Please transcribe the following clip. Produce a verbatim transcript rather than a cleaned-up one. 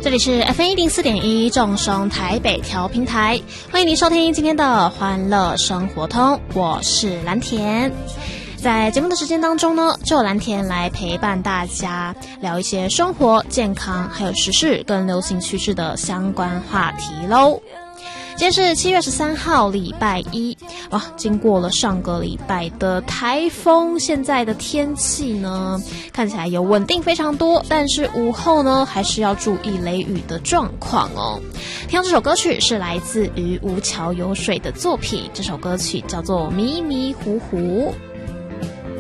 这里是 F M 一零四点一众生台北调频台，欢迎您收听今天的欢乐生活通，我是蓝田。在节目的时间当中呢，就由蓝田来陪伴大家聊一些生活、健康还有时事跟流行趋势的相关话题咯。今天是七月十三号礼拜一，哇！经过了上个礼拜的台风，现在的天气呢看起来有稳定非常多，但是午后呢还是要注意雷雨的状况哦。听到这首歌曲是来自于吴桥有水的作品，这首歌曲叫做《迷迷糊糊》。